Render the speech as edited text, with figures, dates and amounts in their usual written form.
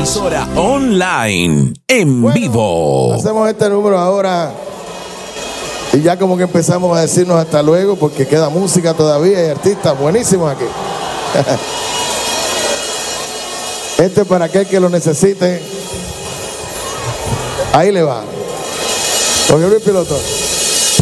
Emisora online, en vivo. Hacemos este número ahora y ya como que empezamos a decirnos hasta luego porque queda música todavía y artistas buenísimos aquí. Este es para aquel que lo necesite. Ahí le va. Porque el piloto.